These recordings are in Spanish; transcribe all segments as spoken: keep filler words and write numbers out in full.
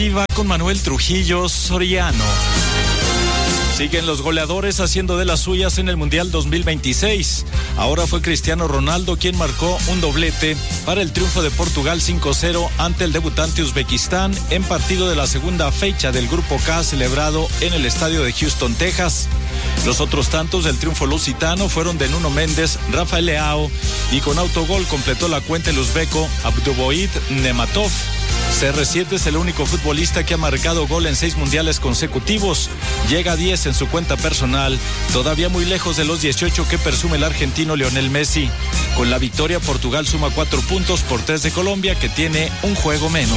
Iba con Manuel Trujillo Soriano. Siguen los goleadores haciendo de las suyas en el Mundial dos mil veintiséis. Ahora fue Cristiano Ronaldo quien marcó un doblete para el triunfo de Portugal cinco cero ante el debutante Uzbekistán en partido de la segunda fecha del Grupo K celebrado en el estadio de Houston, Texas. Los otros tantos del triunfo lusitano fueron de Nuno Méndez, Rafael Leao y con autogol completó la cuenta el uzbeco Abduboid Nematov. C R siete es el único futbolista que ha marcado gol en seis mundiales consecutivos. Llega a diez en su cuenta personal, todavía muy lejos de los dieciocho que presume el argentino Lionel Messi. Con la victoria, Portugal suma cuatro puntos por tres de Colombia, que tiene un juego menos.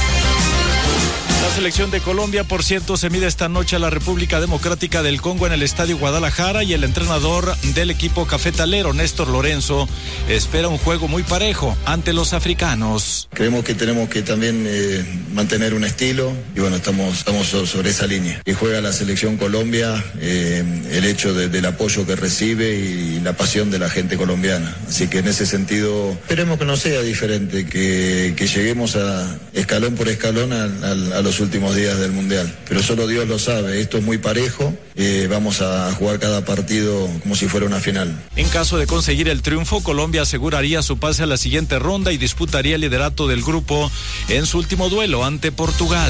La selección de Colombia, por cierto, se mide esta noche a la República Democrática del Congo en el Estadio Guadalajara y el entrenador del equipo cafetalero, Néstor Lorenzo, espera un juego muy parejo ante los africanos. Creemos que tenemos que también eh, mantener un estilo y bueno, estamos, estamos sobre esa línea. Que juega la selección Colombia, eh, el hecho de, del apoyo que recibe y la pasión de la gente colombiana. Así que en ese sentido, esperemos que no sea diferente, que, que lleguemos a escalón por escalón a, a, a los últimos días del Mundial, pero solo Dios lo sabe, esto es muy parejo, eh, vamos a jugar cada partido como si fuera una final. En caso de conseguir el triunfo, Colombia aseguraría su pase a la siguiente ronda y disputaría el liderato del grupo en su último duelo ante Portugal.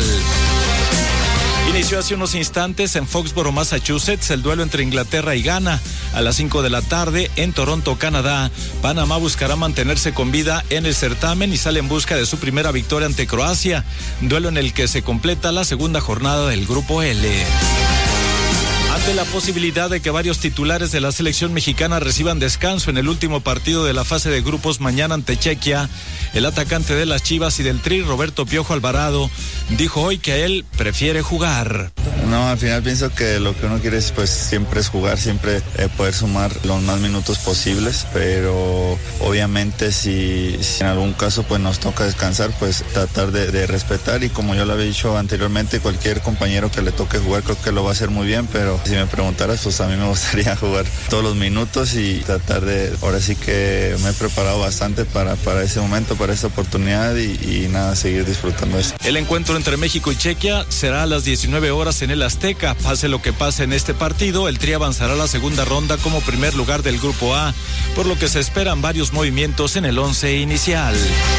Inició hace unos instantes en Foxborough, Massachusetts, el duelo entre Inglaterra y Ghana. A las cinco de la tarde en Toronto, Canadá, Panamá buscará mantenerse con vida en el certamen y sale en busca de su primera victoria ante Croacia, duelo en el que se completa la segunda jornada del Grupo L. Ante la posibilidad de que varios titulares de la selección mexicana reciban descanso en el último partido de la fase de grupos mañana ante Chequia, el atacante de las Chivas y del Tri, Roberto Piojo Alvarado, dijo hoy que él prefiere jugar. No, al final pienso que lo que uno quiere es, pues, siempre es jugar, siempre eh, poder sumar los más minutos posibles, pero obviamente si, si en algún caso pues nos toca descansar, pues tratar de, de respetar, y como yo lo había dicho anteriormente, cualquier compañero que le toque jugar creo que lo va a hacer muy bien, pero si me preguntaras, pues a mí me gustaría jugar todos los minutos y tratar de, ahora sí que me he preparado bastante para, para ese momento, para esa oportunidad y, y nada, seguir disfrutando eso. El encuentro entre México y Chequia será a las diecinueve horas en el Azteca. Pase lo que pase en este partido, el Tri avanzará a la segunda ronda como primer lugar del Grupo A, por lo que se esperan varios movimientos en el once inicial.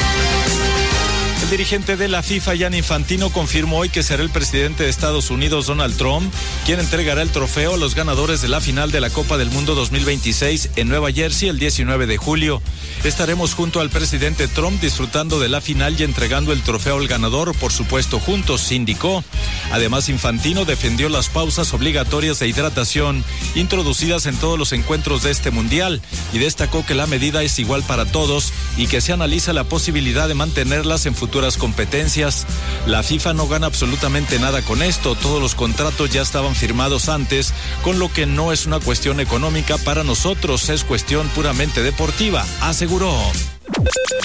El dirigente de la FIFA, Gianni Infantino, confirmó hoy que será el presidente de Estados Unidos, Donald Trump, quien entregará el trofeo a los ganadores de la final de la Copa del Mundo dos mil veintiséis en Nueva Jersey el diecinueve de julio. Estaremos junto al presidente Trump disfrutando de la final y entregando el trofeo al ganador, por supuesto juntos, indicó. Además, Infantino defendió las pausas obligatorias de hidratación introducidas en todos los encuentros de este mundial y destacó que la medida es igual para todos y que se analiza la posibilidad de mantenerlas en futuras competencias. La FIFA no gana absolutamente nada con esto, todos los contratos ya estaban firmados antes, con lo que no es una cuestión económica para nosotros, es cuestión puramente deportiva, aseguró.